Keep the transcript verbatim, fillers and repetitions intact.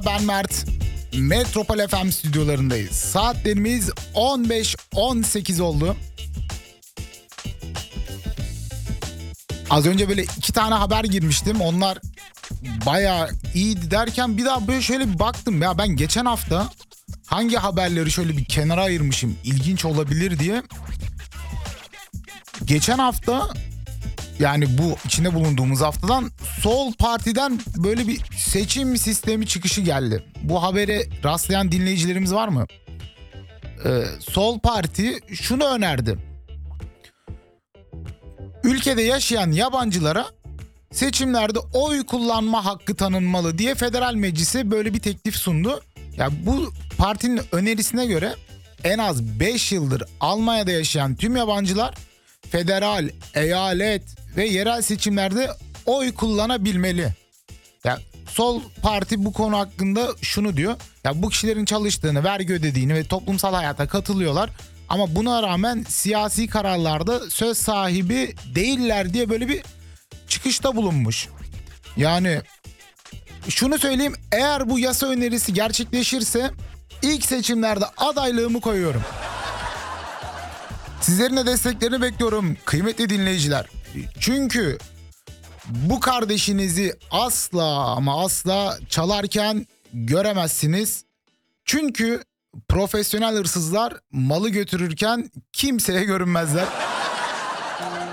Ben Mert. Metropol F M stüdyolarındayız. Saatlerimiz on beş on sekiz oldu. Az önce böyle iki tane haber girmiştim. Onlar bayağı iyiydi derken bir daha böyle şöyle bir baktım. Ya ben geçen hafta hangi haberleri şöyle bir kenara ayırmışım, ilginç olabilir diye. Geçen hafta, yani bu içinde bulunduğumuz haftadan Sol Parti'den böyle bir seçim sistemi çıkışı geldi. Bu habere rastlayan dinleyicilerimiz var mı? Ee, Sol Parti şunu önerdi. Ülkede yaşayan yabancılara seçimlerde oy kullanma hakkı tanınmalı diye federal meclise böyle bir teklif sundu. Ya bu partinin önerisine göre en az beş yıldır Almanya'da yaşayan tüm yabancılar federal, eyalet ve yerel seçimlerde oy kullanabilmeli. Ya Sol Parti bu konu hakkında şunu diyor. Ya bu kişilerin çalıştığını, vergi ödediğini ve toplumsal hayata katılıyorlar. Ama buna rağmen siyasi kararlarda söz sahibi değiller diye böyle bir çıkışta bulunmuş. Yani şunu söyleyeyim, eğer bu yasa önerisi gerçekleşirse ilk seçimlerde adaylığımı koyuyorum. Sizlerin de desteklerini bekliyorum kıymetli dinleyiciler. Çünkü bu kardeşinizi asla ama asla çalarken göremezsiniz. Çünkü profesyonel hırsızlar malı götürürken kimseye görünmezler.